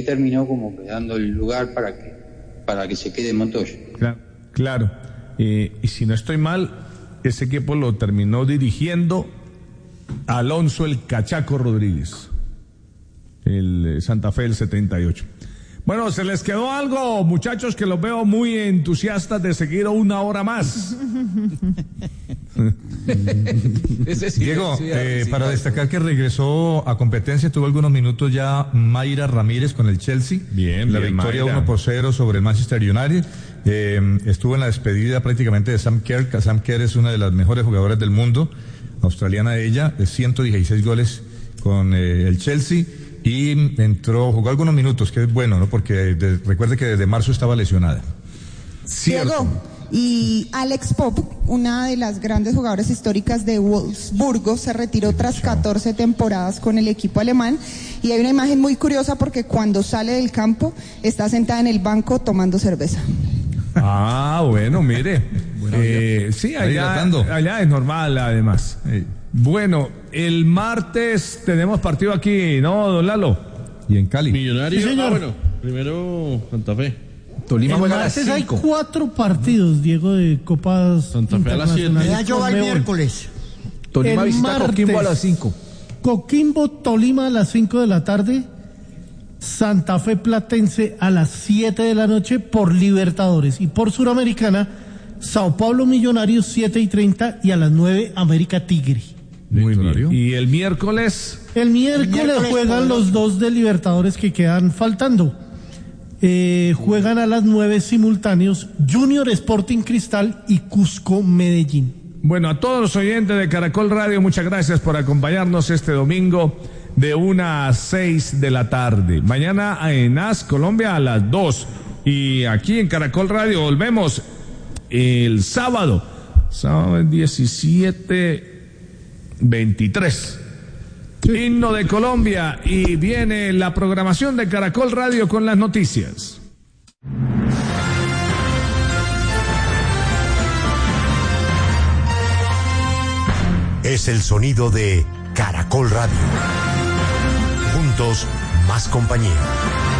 terminó como quedando el lugar para que se quede Montoya. Claro. Y si no estoy mal, ese equipo lo terminó dirigiendo Alonso el Cachaco Rodríguez, el Santa Fe del 78. Bueno, ¿se les quedó algo, muchachos, que los veo muy entusiastas de seguir 1 hora más? Diego, para destacar que regresó a competencia, tuvo algunos minutos ya Mayra Ramírez con el Chelsea. Bien, la victoria Mayra. 1-0 sobre el Manchester United. Estuvo en la despedida prácticamente de Sam Kerr. Sam Kerr es una de las mejores jugadoras del mundo, australiana ella, de 116 goles con el Chelsea. Y jugó algunos minutos, que es bueno, ¿no? Porque recuerde que desde marzo estaba lesionada. Cierto. Diego, y Alex Popp, una de las grandes jugadoras históricas de Wolfsburgo, se retiró tras 14 temporadas con el equipo alemán. Y hay una imagen muy curiosa porque cuando sale del campo está sentada en el banco tomando cerveza. Ah, bueno, mire. Sí, allá es normal, además. Bueno, el martes tenemos partido aquí, ¿no, don Lalo? Y en Cali. Millonarios. Sí, señor. Bueno, primero Santa Fe. Tolima juega a las 5. Hay 4 partidos, Diego, de Copas Santa Fe a las 7. Ya yo va el miércoles. Tolima visita Coquimbo a las 5. Coquimbo, Tolima a las 5 de la tarde. Santa Fe Platense a las 7 de la noche por Libertadores. Y por Suramericana, Sao Paulo Millonarios 7:30 y a las 9 América Tigre. Muy bien. ¿Y el miércoles? El miércoles juegan los 2 de Libertadores que quedan faltando. Juegan a las 9 simultáneos Junior Sporting Cristal y Cusco Medellín. Bueno, a todos los oyentes de Caracol Radio, muchas gracias por acompañarnos este domingo de 1 a 6 de la tarde. Mañana en AS Colombia a las 2. Y aquí en Caracol Radio volvemos el sábado 17:23. Sí. Himno de Colombia y viene la programación de Caracol Radio con las noticias. Es el sonido de Caracol Radio. Juntos, más compañía.